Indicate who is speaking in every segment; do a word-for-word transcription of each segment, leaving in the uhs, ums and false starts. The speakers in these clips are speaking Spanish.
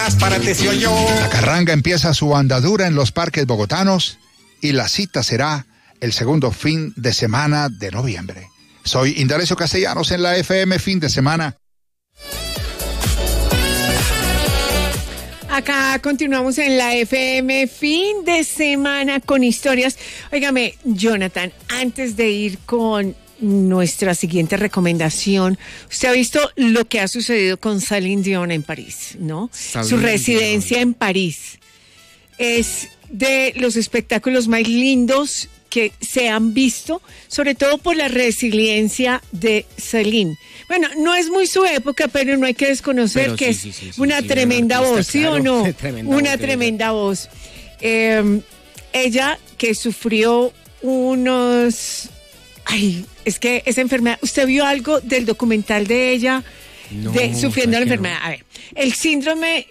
Speaker 1: Para te se oyó.
Speaker 2: La carranga empieza su andadura en los parques bogotanos y la cita será el segundo fin de semana de noviembre. Soy Indalecio Castellanos en la F M Fin de Semana.
Speaker 3: Acá continuamos en la F M Fin de Semana con historias. Óigame, Jonathan, antes de ir con nuestra siguiente recomendación, usted ha visto lo que ha sucedido con Celine Dion en París, ¿no? Celine Su residencia Dion. en París es de los espectáculos más lindos que se han visto, sobre todo por la resiliencia de Celine. Bueno, no es muy su época, pero no hay que desconocer pero que sí, es sí, sí, una sí, tremenda voz, ¿sí claro, o no? Tremenda una voz, tremenda voz. Eh, ella que sufrió unos... Ay, es que esa enfermedad... ¿Usted vio algo del documental de ella no, de sufriendo la enfermedad? No. A ver, el síndrome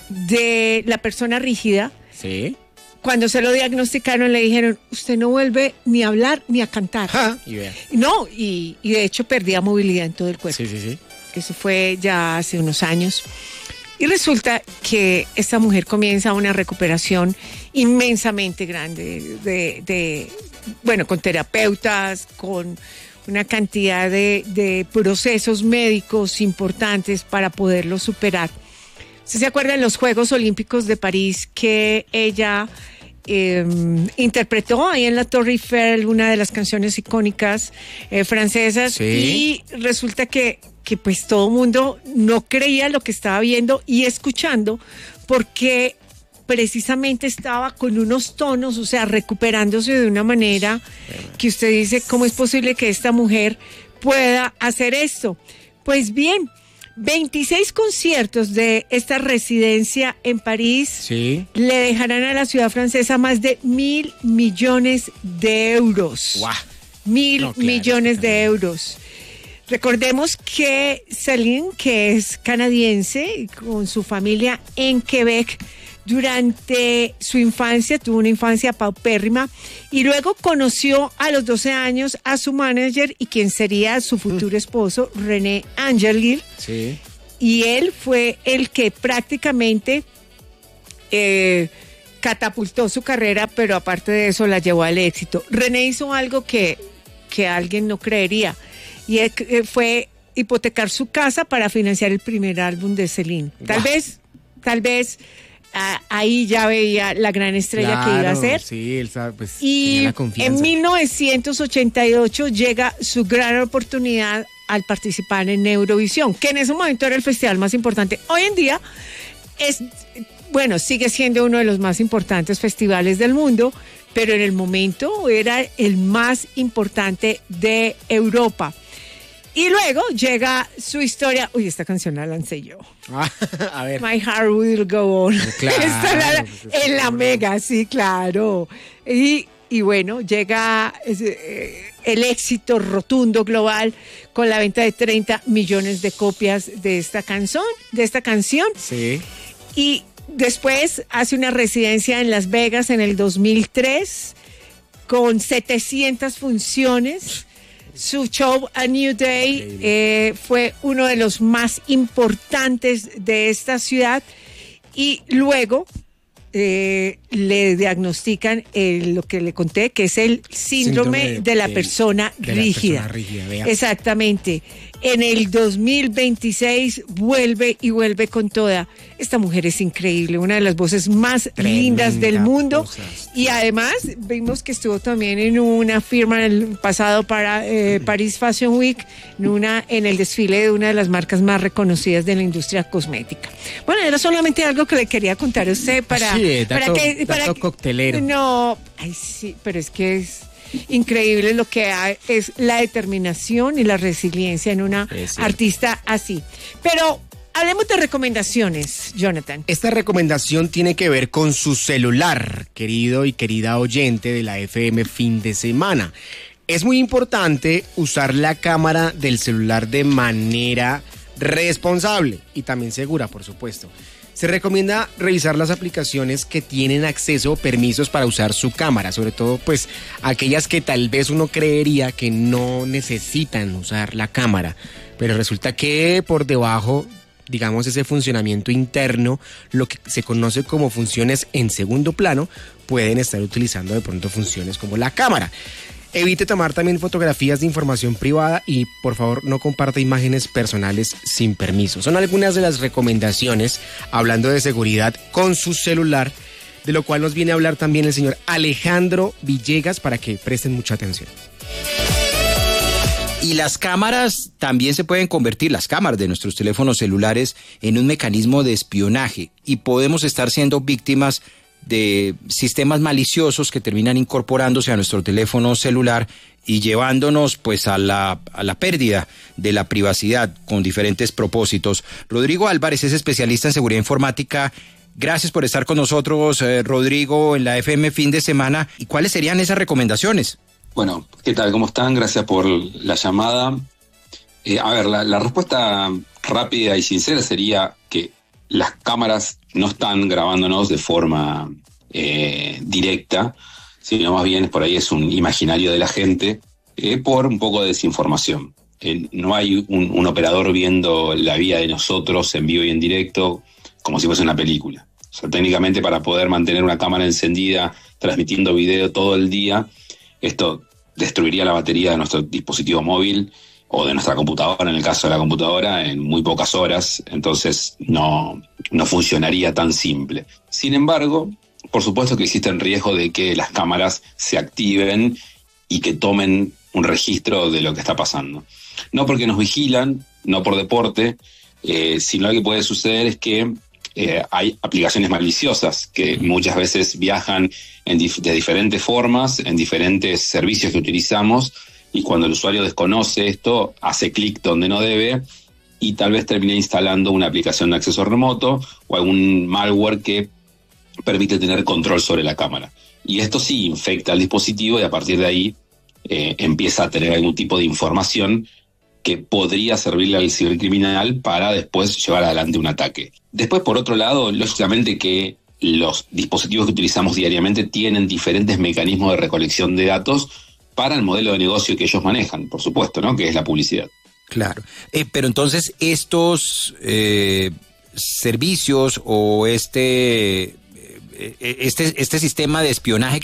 Speaker 3: de la persona rígida.
Speaker 4: Sí. Cuando se lo diagnosticaron le dijeron, usted no vuelve ni a hablar ni a cantar.
Speaker 3: Ja, y vea. No, y, y de hecho perdía movilidad en todo el cuerpo.
Speaker 4: Sí, sí, sí.
Speaker 3: Eso fue ya hace unos años. Y resulta que esta mujer comienza una recuperación inmensamente grande, de, de bueno, con terapeutas, con una cantidad de, de procesos médicos importantes para poderlo superar. ¿Usted se acuerda de los Juegos Olímpicos de París que ella eh, interpretó ahí en la Torre Eiffel una de las canciones icónicas eh, francesas? Sí. Y resulta que, que pues todo el mundo no creía lo que estaba viendo y escuchando porque precisamente estaba con unos tonos, o sea, recuperándose de una manera que usted dice, ¿cómo es posible que esta mujer pueda hacer esto? Pues bien, veintiséis conciertos de esta residencia en París sí. le dejarán a la ciudad francesa más de mil millones de euros.
Speaker 4: ¡Guau!
Speaker 3: Mil no, claro, millones de euros. Recordemos que Celine, que es canadiense, con su familia en Quebec, durante su infancia, tuvo una infancia paupérrima y luego conoció a los doce años a su manager y quien sería su futuro esposo, René Angélil.
Speaker 4: Sí.
Speaker 3: Y él fue el que prácticamente eh, catapultó su carrera, pero aparte de eso la llevó al éxito. René hizo algo que, que alguien no creería y eh, fue hipotecar su casa para financiar el primer álbum de Celine. Tal wow. vez, tal vez... Ah, ahí ya veía la gran estrella claro, que iba a ser.
Speaker 4: Sí, él sabe, pues,
Speaker 3: y
Speaker 4: tenía la confianza.
Speaker 3: En mil novecientos ochenta y ocho llega su gran oportunidad al participar en Eurovisión, que en ese momento era el festival más importante. Hoy en día es, bueno, sigue siendo uno de los más importantes festivales del mundo, pero en el momento era el más importante de Europa. Y luego llega su historia. Uy, esta canción la lancé yo.
Speaker 4: Ah, a ver.
Speaker 3: My Heart Will Go On.
Speaker 4: Claro.
Speaker 3: Esta la, en la mega, sí, claro. Y, y bueno, llega eh, el éxito rotundo global con la venta de treinta millones de copias de esta canción, de esta canción.
Speaker 4: Sí.
Speaker 3: Y después hace una residencia en Las Vegas en el dos mil tres con setecientas funciones. Su show A New Day eh, fue uno de los más importantes de esta ciudad y luego eh, le diagnostican eh, lo que le conté, que es el síndrome, síndrome de, de la persona de rígida.
Speaker 4: La persona rígida,
Speaker 3: exactamente. En el dos mil veintiséis vuelve y vuelve con toda. Esta mujer es increíble, una de las voces más Tremenda lindas del mundo. Cosas. Y además vimos que estuvo también en una firma en el pasado para eh, Paris Fashion Week, en, una, en el desfile de una de las marcas más reconocidas de la industria cosmética. Bueno, era solamente algo que le quería contar a usted para,
Speaker 4: sí, dato,
Speaker 3: para que...
Speaker 4: dato
Speaker 3: para,
Speaker 4: coctelero.
Speaker 3: No, ay sí, pero es que es... increíble lo que hay, es la determinación y la resiliencia en una artista así. Pero hablemos de recomendaciones, Jonathan.
Speaker 4: Esta recomendación tiene que ver con su celular, querido y querida oyente de la F M Fin de Semana. Es muy importante usar la cámara del celular de manera responsable y también segura, por supuesto. Se recomienda revisar las aplicaciones que tienen acceso o permisos para usar su cámara, sobre todo pues aquellas que tal vez uno creería que no necesitan usar la cámara, pero resulta que por debajo digamos, ese funcionamiento interno, lo que se conoce como funciones en segundo plano, pueden estar utilizando de pronto funciones como la cámara. Evite tomar también fotografías de información privada y por favor no comparta imágenes personales sin permiso. Son algunas de las recomendaciones hablando de seguridad con su celular, de lo cual nos viene a hablar también el señor Alejandro Villegas para que presten mucha atención.
Speaker 1: Y las cámaras también se pueden convertir, las cámaras de nuestros teléfonos celulares, en un mecanismo de espionaje y podemos estar siendo víctimas de sistemas maliciosos que terminan incorporándose a nuestro teléfono celular y llevándonos pues a la, a la pérdida de la privacidad con diferentes propósitos. Rodrigo Álvarez es especialista en seguridad informática. Gracias por estar con nosotros, eh, Rodrigo, en la F M Fin de Semana. ¿Y cuáles serían esas recomendaciones?
Speaker 5: Bueno, ¿qué tal? ¿Cómo están? Gracias por la llamada. Eh, a ver, la, la respuesta rápida y sincera sería que las cámaras no están grabándonos de forma eh, directa, sino más bien por ahí es un imaginario de la gente eh, por un poco de desinformación. Eh, no hay un, un operador viendo la vida de nosotros en vivo y en directo como si fuese una película. O sea, técnicamente para poder mantener una cámara encendida, transmitiendo video todo el día, esto destruiría la batería de nuestro dispositivo móvil o de nuestra computadora, en el caso de la computadora, en muy pocas horas, entonces no, no funcionaría tan simple. Sin embargo, por supuesto que existe el riesgo de que las cámaras se activen y que tomen un registro de lo que está pasando. No porque nos vigilan, no por deporte, eh, sino lo que puede suceder es que eh, hay aplicaciones maliciosas que muchas veces viajan en dif- de diferentes formas, en diferentes servicios que utilizamos, y cuando el usuario desconoce esto, hace clic donde no debe y tal vez termine instalando una aplicación de acceso remoto o algún malware que permite tener control sobre la cámara. Y esto sí infecta al dispositivo y a partir de ahí eh, empieza a tener algún tipo de información que podría servirle al cibercriminal para después llevar adelante un ataque. Después, por otro lado, lógicamente que los dispositivos que utilizamos diariamente tienen diferentes mecanismos de recolección de datos para el modelo de negocio que ellos manejan, por supuesto, ¿no? Que es la publicidad.
Speaker 1: Claro. Eh, pero entonces estos eh, servicios o este, eh, este, este sistema de espionaje